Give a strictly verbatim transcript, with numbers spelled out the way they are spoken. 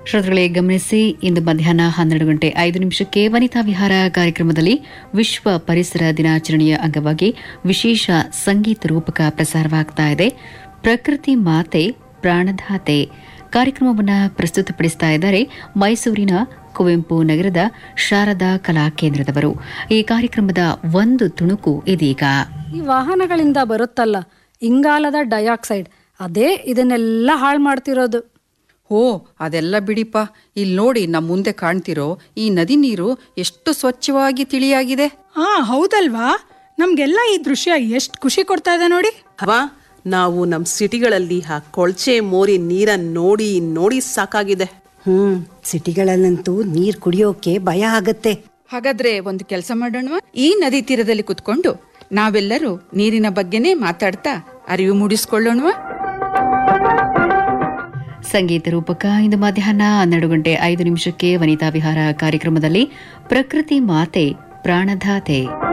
ಶ್ರೋತೃಗಳೇ ಗಮನಿಸಿ, ಇಂದು ಮಧ್ಯಾಹ್ನ ಹನ್ನೆರಡು ಗಂಟೆ ಐದು ನಿಮಿಷಕ್ಕೆ ವನಿತಾ ವಿಹಾರ ಕಾರ್ಯಕ್ರಮದಲ್ಲಿ ವಿಶ್ವ ಪರಿಸರ ದಿನಾಚರಣೆಯ ಅಂಗವಾಗಿ ವಿಶೇಷ ಸಂಗೀತ ರೂಪಕ ಪ್ರಸಾರವಾಗ್ತಾ ಇದೆ. ಪ್ರಕೃತಿ ಮಾತೆ ಪ್ರಾಣಧಾತೆ ಕಾರ್ಯಕ್ರಮವನ್ನು ಪ್ರಸ್ತುತಪಡಿಸ್ತಾ ಇದ್ದಾರೆ ಮೈಸೂರಿನ ಕುವೆಂಪು ನಗರದ ಶಾರದಾ ಕಲಾ ಕೇಂದ್ರದವರು. ಈ ಕಾರ್ಯಕ್ರಮದ ಒಂದು ತುಣುಕು ಇದೀಗ. ಈ ವಾಹನಗಳಿಂದ ಬರುತ್ತಲ್ಲ ಇಂಗಾಲದ ಡೈಆಕ್ಸೈಡ್, ಅದೇ ಇದನ್ನೆಲ್ಲ ಹಾಳು ಮಾಡ್ತಿರೋದು. ಓ ಅದೆಲ್ಲ ಬಿಡಿಪ, ಇಲ್ಲಿ ನೋಡಿ ನಮ್ಮ ಮುಂದೆ ಕಾಣ್ತಿರೋ ಈ ನದಿ ನೀರು ಎಷ್ಟು ಸ್ವಚ್ಛವಾಗಿ ತಿಳಿಯಾಗಿದೆ. ಹಾ ಹೌದಲ್ವಾ, ನಮ್ಗೆಲ್ಲ ಈ ದೃಶ್ಯ ಎಷ್ಟು ಖುಷಿ ಕೊಡ್ತಾ ಇದೆ ನೋಡಿ. ಅವಾ, ನಾವು ನಮ್ಮ ಸಿಟಿಗಳಲ್ಲಿ ಆ ಕೊಳಚೆ ಮೋರಿ ನೀರನ್ನು ನೋಡಿ ನೋಡಿ ಸಾಕಾಗಿದೆ. ಹ್ಮ್ ಸಿಟಿಗಳಲ್ಲಂತೂ ನೀರ್ ಕುಡಿಯೋಕೆ ಭಯ ಆಗತ್ತೆ. ಹಾಗಾದ್ರೆ ಒಂದು ಕೆಲಸ ಮಾಡೋಣ, ಈ ನದಿ ತೀರದಲ್ಲಿ ಕುತ್ಕೊಂಡು ನಾವೆಲ್ಲರೂ ನೀರಿನ ಬಗ್ಗೆನೇ ಮಾತಾಡ್ತಾ ಅರಿವು ಮೂಡಿಸ್ಕೊಳ್ಳೋಣ. ಸಂಗೀತ ರೂಪಕ ಇಂದು ಮಧ್ಯಾಹ್ನ ಹನ್ನೆರಡು ಗಂಟೆ ಐದು ನಿಮಿಷಕ್ಕೆ ವನಿತಾ ವಿಹಾರ ಕಾರ್ಯಕ್ರಮದಲ್ಲಿ ಪ್ರಕೃತಿ ಮಾತೆ ಪ್ರಾಣಧಾತೆ.